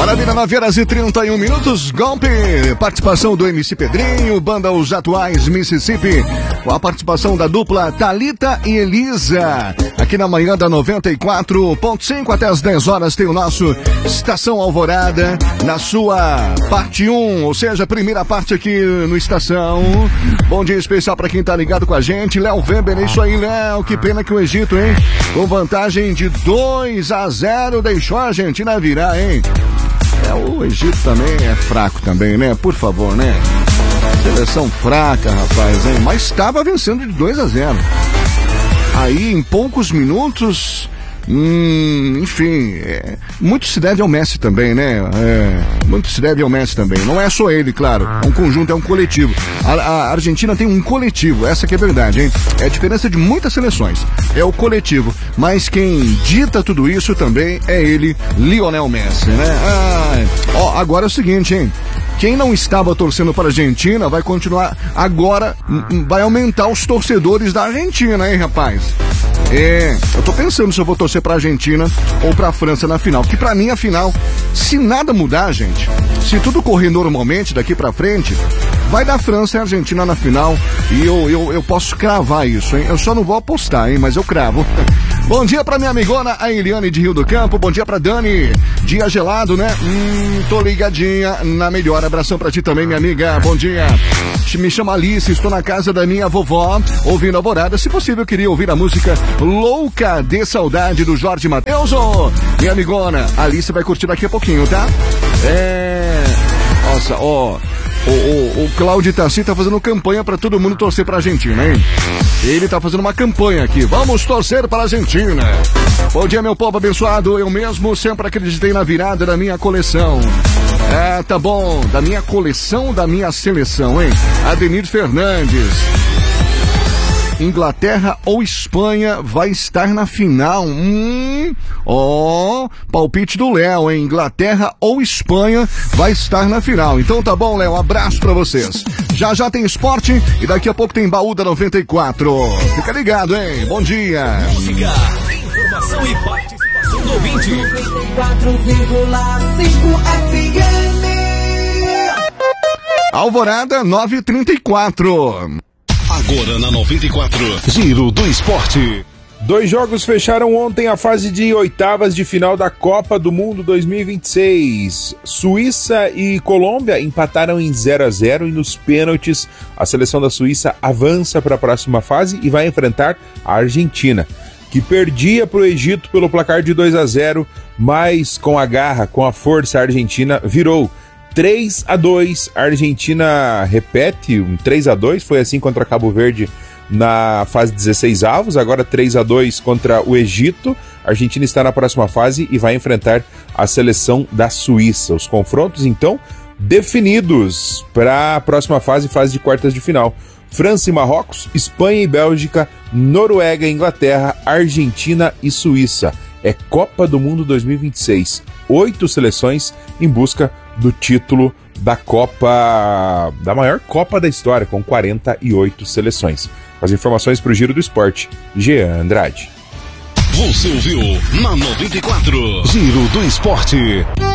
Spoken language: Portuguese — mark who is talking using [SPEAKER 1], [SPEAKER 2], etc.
[SPEAKER 1] Maravilha, 9h31. Golpe, participação do MC Pedrinho, banda Os Atuais Mississippi, com a participação da dupla Thalita e Elisa. Aqui na manhã da 94.5 até as 10 horas tem o nosso Estação Alvorada, na sua parte 1, ou seja, a primeira parte aqui no Estação. Bom dia especial pra quem tá ligado com a gente. Léo Weber, é isso aí, Léo. Que pena que o Egito, hein? Com vantagem de 2-0, deixou a Argentina virar, hein? O Egito também é fraco também, né? Por favor, né? Seleção fraca, rapaz, hein? Mas estava vencendo de 2-0. Aí, em poucos minutos, enfim, muito se deve ao Messi também, né? Muito se deve ao Messi também. Não é só ele, claro. É um conjunto, é um coletivo. A Argentina tem um coletivo, essa que é a verdade, hein? É a diferença de muitas seleções. É o coletivo. Mas quem dita tudo isso também é ele, Lionel Messi, né? Agora é o seguinte, hein? Quem não estava torcendo para a Argentina vai continuar agora, vai aumentar os torcedores da Argentina, hein, rapaz? Eu tô pensando se eu vou torcer pra Argentina ou pra França na final, que pra mim a final, se nada mudar, gente, se tudo correr normalmente daqui pra frente, vai dar França e Argentina na final, e eu posso cravar isso, hein? Eu só não vou apostar, hein? Mas eu cravo. Bom dia pra minha amigona, a Eliane de Rio do Campo. Bom dia pra Dani. Dia gelado, né? Tô ligadinha na melhor. Abração pra ti também, minha amiga. Bom dia. Me chamo Alice, estou na casa da minha vovó, ouvindo Alvorada. Se possível, eu queria ouvir a música Louca de Saudade, do Jorge Mateus. Minha amigona, Alice vai curtir daqui a pouquinho, tá? Nossa, o Cláudio Tassi tá fazendo campanha pra todo mundo torcer pra Argentina, hein? Ele tá fazendo uma campanha aqui. Vamos torcer pra Argentina. Bom dia, meu povo abençoado. Eu mesmo sempre acreditei na virada da minha coleção. Tá bom. Da minha coleção, da minha seleção, hein? Ademir Fernandes. Inglaterra ou Espanha vai estar na final. Palpite do Léo, hein? Inglaterra ou Espanha vai estar na final. Então tá bom, Léo, abraço pra vocês. Já tem esporte e daqui a pouco tem baú da 94. Fica ligado, hein? Bom dia.
[SPEAKER 2] Música, informação e participação do ouvinte.
[SPEAKER 3] 94,5 FM.
[SPEAKER 1] Alvorada 9h34.
[SPEAKER 2] Agora na 94, Giro do Esporte.
[SPEAKER 4] 2 jogos fecharam ontem a fase de oitavas de final da Copa do Mundo 2026. Suíça e Colômbia empataram em 0-0 e nos pênaltis a seleção da Suíça avança para a próxima fase e vai enfrentar a Argentina, que perdia para o Egito pelo placar de 2-0, mas com a garra, com a força, a Argentina virou. 3-2, a Argentina repete um 3-2, foi assim contra Cabo Verde na fase 16avos, agora 3-2 contra o Egito. A Argentina está na próxima fase e vai enfrentar a seleção da Suíça. Os confrontos, então, definidos para a próxima fase de quartas de final. França e Marrocos, Espanha e Bélgica, Noruega e Inglaterra, Argentina e Suíça. É Copa do Mundo 2026. 8 seleções em busca do título da Copa, da maior Copa da história, com 48 seleções. As informações para o Giro do Esporte, Jean Andrade.
[SPEAKER 2] Você ouviu na 94, Giro do Esporte.